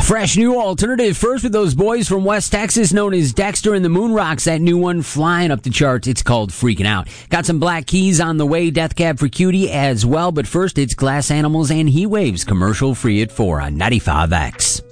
Fresh new alternative first with those boys from West Texas known as Dexter and the Moon Rocks. That new one flying up the charts. It's called Freaking Out. Got some Black Keys on the way, Death Cab for Cutie as well. But first, it's Glass Animals and Heat Waves, commercial free at 4 on 95X.